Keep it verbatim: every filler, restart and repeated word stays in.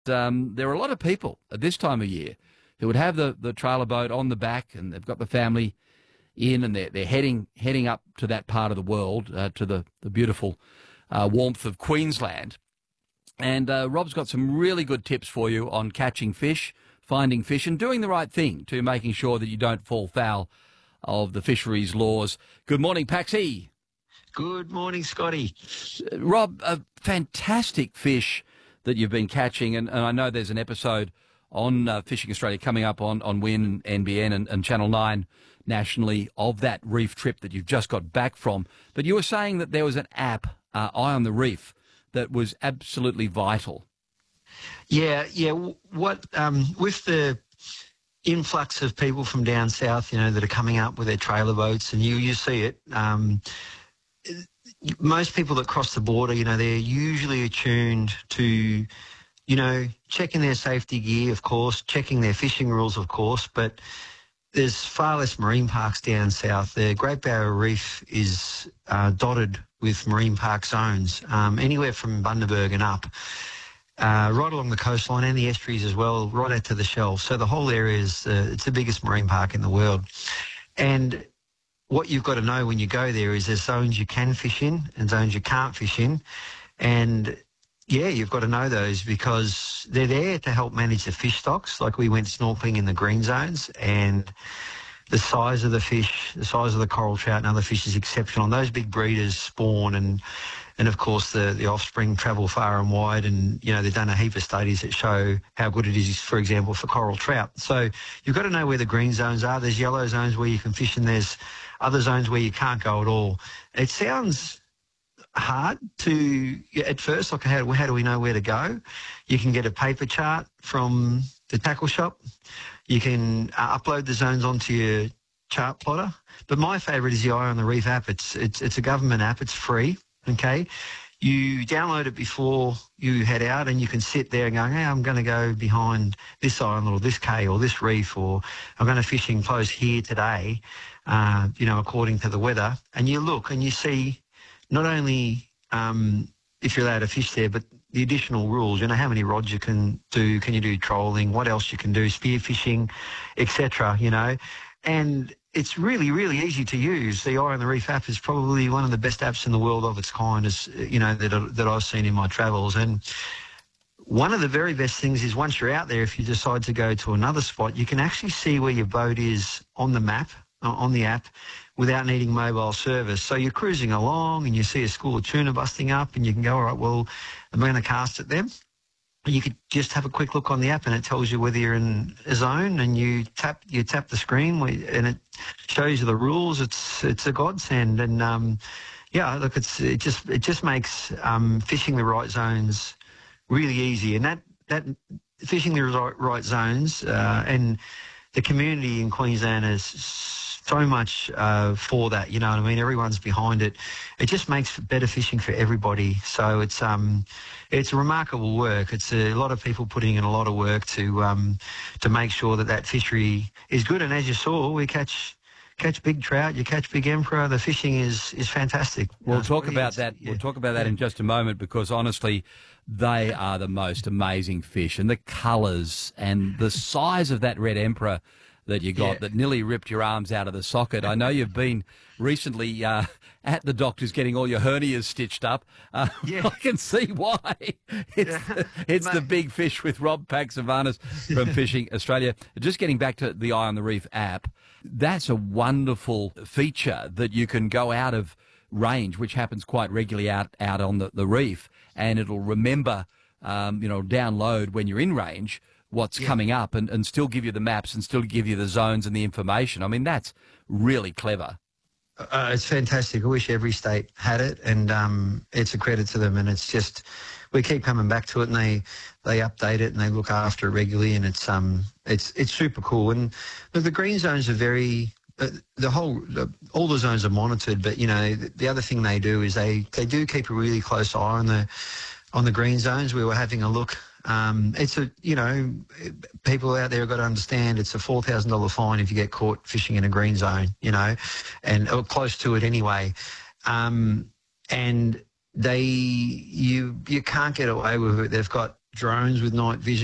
Um, there are a lot of people at this time of year who would have the, the trailer boat on the back, and they've got the family in, and they're, they're heading heading up to that part of the world, uh, to the, the beautiful uh, warmth of Queensland. And uh, Rob's got some really good tips for you on catching fish, finding fish, and doing the right thing to making sure that you don't fall foul of the fisheries laws. Good morning, Paxi. Good morning, Scotty. Uh, Rob, a fantastic fish that you've been catching, and, and I know there's an episode on uh, Fishing Australia coming up on, on Win, N B N and, and Channel nine nationally of that reef trip that you've just got back from. But you were saying that there was an app, uh, Eye on the Reef, that was absolutely vital. Yeah, yeah. What um, with the influx of people from down south, you know, that are coming up with their trailer boats, and you you see it. Um, most people that cross the border, you know, they're usually attuned to, you know, checking their safety gear, of course, checking their fishing rules, of course, but there's far less marine parks down south. The Great Barrier Reef is uh, dotted with marine park zones, um, anywhere from Bundaberg and up, uh, right along the coastline and the estuaries as well, right out to the shelf. So the whole area is, uh, it's the biggest marine park in the world. And what you've got to know when you go there is there's zones you can fish in and zones you can't fish in. And yeah, you've got to know those because they're there to help manage the fish stocks. Like we went snorkeling in the green zones, and the size of the fish, the size of the coral trout and other fish is exceptional. And those big breeders spawn, and and of course the, the offspring travel far and wide. And, you know, they've done a heap of studies that show how good it is, for example, for coral trout. So you've got to know where the green zones are. There's yellow zones where you can fish, and there's other zones where you can't go at all. It sounds hard to, at first, like how, how do we know where to go? You can get a paper chart from the tackle shop. You can uh, upload the zones onto your chart plotter. But my favourite is the Eye on the Reef app. It's, it's, it's a government app. It's free, okay? You download it before you head out, and you can sit there and go, hey, I'm going to go behind this island or this cay or this reef, or I'm going to fishing close here today, uh, you know, according to the weather. And you look and you see not only um, if you're allowed to fish there, but the additional rules, you know, how many rods you can do, can you do trolling, what else you can do, spear fishing, et cetera, you know. And it's really, really easy to use. The Eye on the Reef app is probably one of the best apps in the world of its kind, as you know, that, that I've seen in my travels. And one of the very best things is once you're out there, if you decide to go to another spot, you can actually see where your boat is on the map, on the app, without needing mobile service. So you're cruising along and you see a school of tuna busting up, and you can go, all right, well, I'm going to cast at them. You could just have a quick look on the app, and it tells you whether you're in a zone, and you tap you tap the screen and it shows you the rules. It's it's a godsend. And um, yeah, look, it's it just it just makes um, fishing the right zones really easy. And that that fishing the right, right zones uh, and the community in Queensland is so much uh, for that, you know what I mean? Everyone's behind it. It just makes better fishing for everybody. So it's um, it's remarkable work. It's a lot of people putting in a lot of work to um, to make sure that that fishery is good. And as you saw, we catch catch big trout, you catch big emperor. The fishing is is fantastic. We'll uh, talk about that. Yeah. We'll talk about that in just a moment, because honestly, they are the most amazing fish, and the colours and the size of that red emperor that you got, yeah, that nearly ripped your arms out of the socket. I know you've been recently uh, at the doctor's getting all your hernias stitched up. Uh, yeah. I can see why. It's, yeah. it's the big fish with Rob Paxavanis from Fishing Australia. Just getting back to the Eye on the Reef app, that's a wonderful feature that you can go out of range, which happens quite regularly out, out on the, the reef, and it'll remember, um, you know, download when you're in range what's yeah. coming up, and, and still give you the maps and still give you the zones and the information. I mean, that's really clever. Uh, it's fantastic. I wish every state had it, and um, it's a credit to them. And it's just, we keep coming back to it, and they they update it and they look after it regularly, and it's um it's it's super cool. And the, the green zones are very. Uh, the whole, the, all the zones are monitored, but you know the, the other thing they do is they they do keep a really close eye on the on the green zones. We were having a look. Um, it's a, you know, people out there have got to understand it's a four thousand dollar fine if you get caught fishing in a green zone, you know, and or close to it anyway. Um, and they, you, you can't get away with it. They've got drones with night vision.